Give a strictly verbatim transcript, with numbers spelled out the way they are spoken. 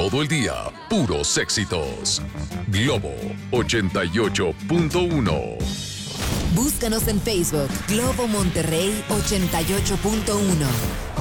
todo el día, puros éxitos. Globo ochenta y ocho punto uno. Búscanos en Facebook, Globo Monterrey ochenta y ocho punto uno.